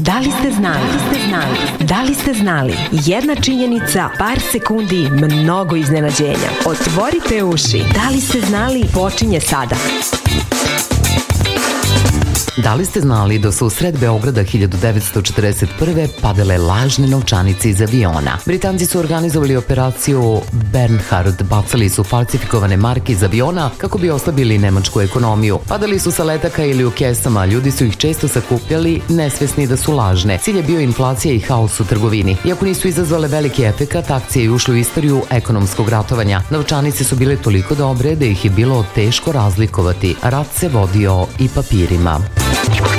Da li ste znali? Da li ste znali? Jedna činjenica, par sekundi, mnogo iznenađenja. Otvorite uši. Da li ste znali? Počinje sada. Da li ste znali da su u sred Beograda 1941. padale lažne novčanice iz aviona? Britanci su organizovali operaciju Bernhard, bacali su falsifikovane marke iz aviona kako bi oslabili nemačku ekonomiju. Padali su sa letaka ili u kesama, ljudi su ih često sakupljali, nesvesni da su lažne. Cilj je bio inflacija i haos u trgovini. Iako nisu izazvale veliki efekat, akcija je ušla u istoriju ekonomskog ratovanja. Novčanice su bile toliko dobre da ih je bilo teško razlikovati. Rat se vodio i papirima.